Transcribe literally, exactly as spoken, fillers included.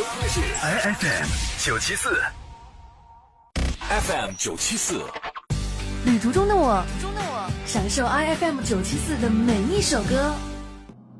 是 I F M 九七四 F M 九七四， 旅途中的我，享受 I F M 九七四的每一首歌。